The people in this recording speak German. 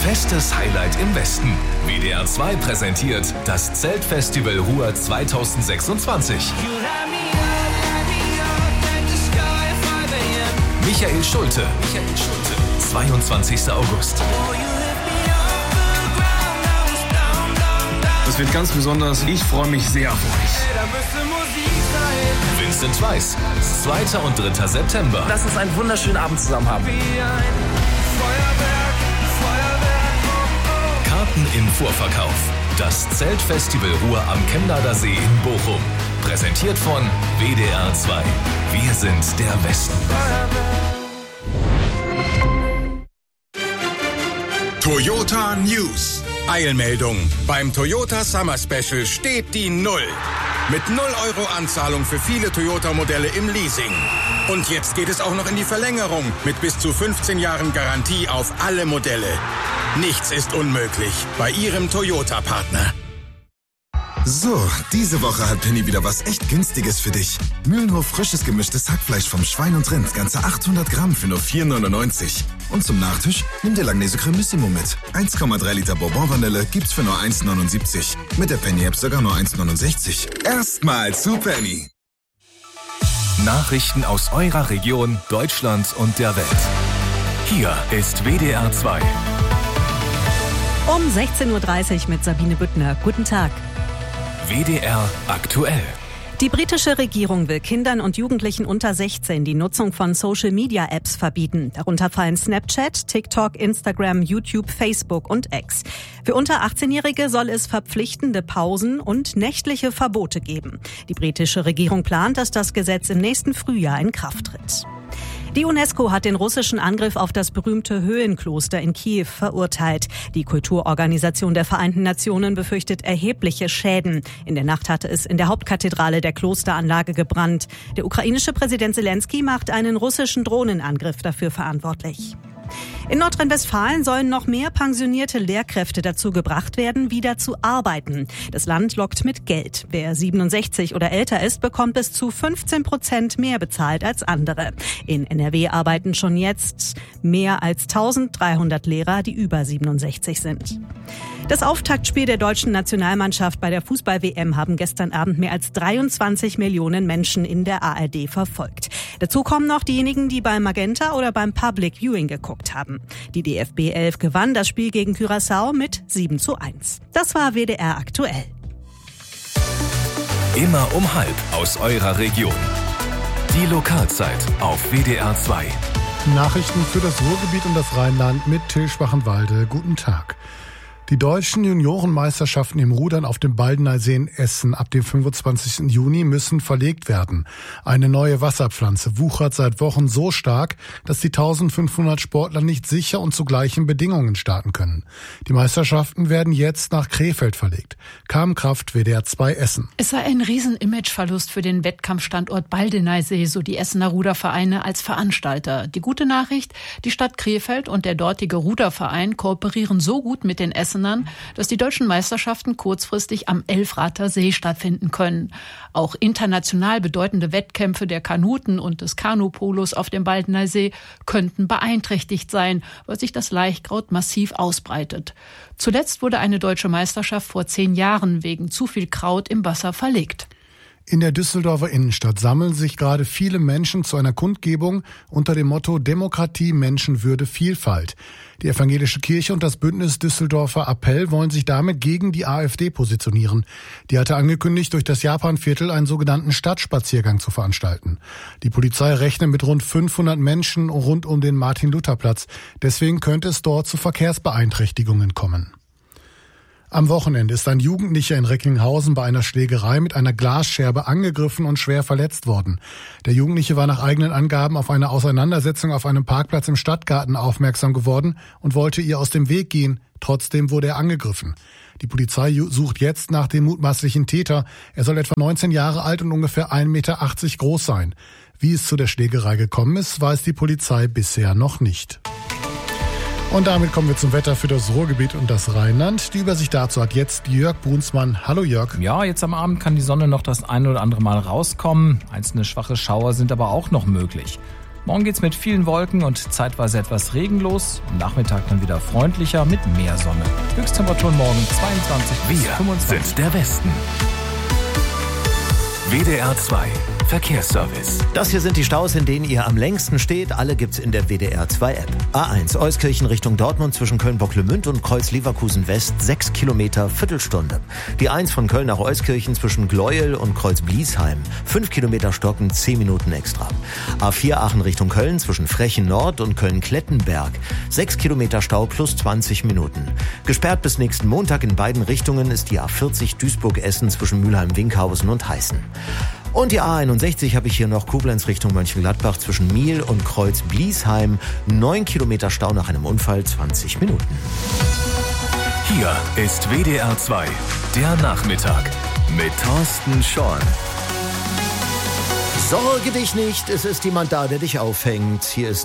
Festes Highlight im Westen. WDR 2 präsentiert das Zeltfestival Ruhr 2026. Michael Schulte. 22. August. Das wird ganz besonders. Ich freue mich sehr auf euch. Vincent Weiss. 2. und 3. September. Lass uns einen wunderschönen Abend zusammen haben. Karten im Vorverkauf. Das Zeltfestival Ruhr am Chemnader See in Bochum. Präsentiert von WDR 2. Wir sind der Westen. Toyota News. Eilmeldung. Beim Toyota Summer Special steht die 0. Mit 0 € Anzahlung für viele Toyota-Modelle im Leasing. Und jetzt geht es auch noch in die Verlängerung mit bis zu 15 Jahren Garantie auf alle Modelle. Nichts ist unmöglich bei Ihrem Toyota-Partner. So, diese Woche hat Penny wieder was echt Günstiges für dich. Mühlenhof frisches gemischtes Hackfleisch vom Schwein und Rind, ganze 800 Gramm für nur 4,99. Und zum Nachtisch nimm dir Langnese Cremissimo mit. 1,3 Liter Bourbon-Vanille gibt's für nur 1,79. Mit der Penny-App sogar nur 1,69. Erstmal zu Penny. Nachrichten aus eurer Region, Deutschland und der Welt. Hier ist WDR 2. Um 16.30 Uhr mit Sabine Büttner. Guten Tag. WDR aktuell. Die britische Regierung will Kindern und Jugendlichen unter 16 die Nutzung von Social-Media-Apps verbieten. Darunter fallen Snapchat, TikTok, Instagram, YouTube, Facebook und X. Für unter 18-Jährige soll es verpflichtende Pausen und nächtliche Verbote geben. Die britische Regierung plant, dass das Gesetz im nächsten Frühjahr in Kraft tritt. Die UNESCO hat den russischen Angriff auf das berühmte Höhlenkloster in Kiew verurteilt. Die Kulturorganisation der Vereinten Nationen befürchtet erhebliche Schäden. In der Nacht hatte es in der Hauptkathedrale der Klosteranlage gebrannt. Der ukrainische Präsident Zelensky macht einen russischen Drohnenangriff dafür verantwortlich. In Nordrhein-Westfalen sollen noch mehr pensionierte Lehrkräfte dazu gebracht werden, wieder zu arbeiten. Das Land lockt mit Geld. Wer 67 oder älter ist, bekommt bis zu 15% mehr bezahlt als andere. In NRW arbeiten schon jetzt mehr als 1300 Lehrer, die über 67 sind. Das Auftaktspiel der deutschen Nationalmannschaft bei der Fußball-WM haben gestern Abend mehr als 23 Millionen Menschen in der ARD verfolgt. Dazu kommen noch diejenigen, die beim Magenta oder beim Public Viewing geguckt haben. Die DFB 11 gewann das Spiel gegen Curaçao mit 7:1. Das war WDR aktuell. Immer um halb aus eurer Region. Die Lokalzeit auf WDR 2. Nachrichten für das Ruhrgebiet und das Rheinland mit Till Schwachenwalde. Guten Tag. Die deutschen Juniorenmeisterschaften im Rudern auf dem Baldener See in Essen ab dem 25. Juni müssen verlegt werden. Eine neue Wasserpflanze wuchert seit Wochen so stark, dass die 1500 Sportler nicht sicher und zu gleichen Bedingungen starten können. Die Meisterschaften werden jetzt nach Krefeld verlegt. Kraft WDR 2 Essen. Es sei ein Riesen-Imageverlust für den Wettkampfstandort Baldener See, so die Essener Rudervereine als Veranstalter. Die gute Nachricht, die Stadt Krefeld und der dortige Ruderverein kooperieren so gut mit den Essenern, dass die deutschen Meisterschaften kurzfristig am Elfrather See stattfinden können. Auch international bedeutende Wettkämpfe der Kanuten und des Kanupolos auf dem Baldener See könnten beeinträchtigt sein, weil sich das Laichkraut massiv ausbreitet. Zuletzt wurde eine deutsche Meisterschaft vor 10 Jahren wegen zu viel Kraut im Wasser verlegt. In der Düsseldorfer Innenstadt sammeln sich gerade viele Menschen zu einer Kundgebung unter dem Motto Demokratie, Menschenwürde, Vielfalt. Die evangelische Kirche und das Bündnis Düsseldorfer Appell wollen sich damit gegen die AfD positionieren. Die hatte angekündigt, durch das Japanviertel einen sogenannten Stadtspaziergang zu veranstalten. Die Polizei rechnet mit rund 500 Menschen rund um den Martin-Luther-Platz. Deswegen könnte es dort zu Verkehrsbeeinträchtigungen kommen. Am Wochenende ist ein Jugendlicher in Recklinghausen bei einer Schlägerei mit einer Glasscherbe angegriffen und schwer verletzt worden. Der Jugendliche war nach eigenen Angaben auf eine Auseinandersetzung auf einem Parkplatz im Stadtgarten aufmerksam geworden und wollte ihr aus dem Weg gehen. Trotzdem wurde er angegriffen. Die Polizei sucht jetzt nach dem mutmaßlichen Täter. Er soll etwa 19 Jahre alt und ungefähr 1,80 Meter groß sein. Wie es zu der Schlägerei gekommen ist, weiß die Polizei bisher noch nicht. Und damit kommen wir zum Wetter für das Ruhrgebiet und das Rheinland. Die Übersicht dazu hat jetzt Jörg Brunsmann. Hallo Jörg. Ja, jetzt am Abend kann die Sonne noch das ein oder andere Mal rauskommen. Einzelne schwache Schauer sind aber auch noch möglich. Morgen geht's mit vielen Wolken und zeitweise etwas Regen los. Am Nachmittag dann wieder freundlicher mit mehr Sonne. Höchsttemperaturen morgen 22 bis 25. Wir sind der Westen. WDR 2 Verkehrsservice. Das hier sind die Staus, in denen ihr am längsten steht. Alle gibt's in der WDR 2 App. A1 Euskirchen Richtung Dortmund zwischen Köln-Bocklemünd und Kreuz-Leverkusen West 6 Kilometer, Viertelstunde. Die 1 von Köln nach Euskirchen zwischen Gleuel und Kreuz-Bliesheim 5 Kilometer Stocken, 10 Minuten extra. A4 Aachen Richtung Köln zwischen Frechen Nord und Köln-Klettenberg 6 Kilometer Stau plus 20 Minuten. Gesperrt bis nächsten Montag in beiden Richtungen ist die A40 Duisburg-Essen zwischen Mülheim-Winkhausen und Heißen. Und die A61 habe ich hier noch Koblenz Richtung Mönchengladbach zwischen Miel und Kreuz-Bliesheim. 9 Kilometer Stau nach einem Unfall, 20 Minuten. Hier ist WDR 2, der Nachmittag mit Thorsten Schorn. Sorge dich nicht, es ist jemand da, der dich auffängt. Hier ist